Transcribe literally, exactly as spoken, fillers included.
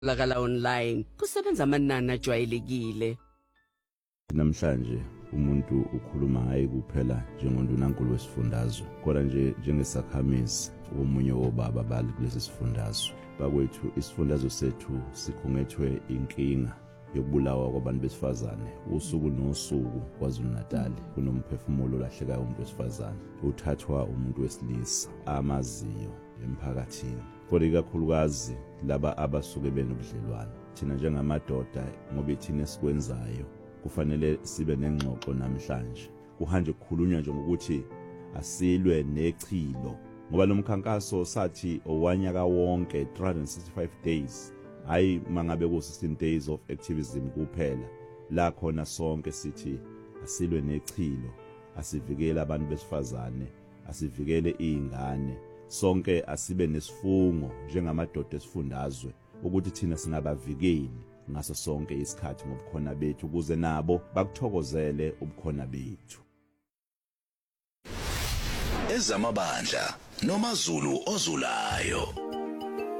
lakala online kusebenza amanani ajwayelekile. Namhlanje umuntu ukhuluma hayi kuphela njengondunankulu wesifundazwe kodwa nje njengesakhamisi omunye wobaba bali kulesi sifundazwe. Bakwethu isifundazwe sethu sikhungethwe inkinga yokubulawa kwabantu besifazane usuku nosuku KwaZulu-Natal kunomphefumulo lahlekayo umuntu wesifazane uthathwa umuntu wesilisa amaziyo emphakathini kodwa ikakhulukazi laba abasuke benobudlelwane. Thina njengamadoda ngoba ithina esikwenzayo kufanele sibe nengxoxo namhlanje kuhanje kukhulunywa nje ngokuthi asilwe nechilo ngoba lo mkhankaso sathi owanyaka wonke three hundred sixty-five days hayi mangabe ku sixteen days of activism kuphela la khona sonke sithi asilwe nechilo asivikele abantu besifazane asivikele izingane sonke asibe nesifungo njengamadoda esifundazwe ukuthi thina singabavikeli ngaso sonke isikhathi ngobukhona bethu ukuze nabo bakuthokozele ubukhona bethu. Ezamabandla noMazulu ozulayo.